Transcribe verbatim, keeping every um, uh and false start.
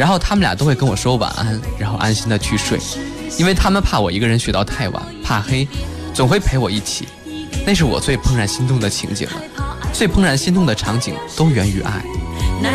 然后他们俩都会跟我说晚安，然后安心的去睡，因为他们怕我一个人学到太晚，怕黑，总会陪我一起。那是我最怦然心动的情景了，最怦然心动的场景都源于爱。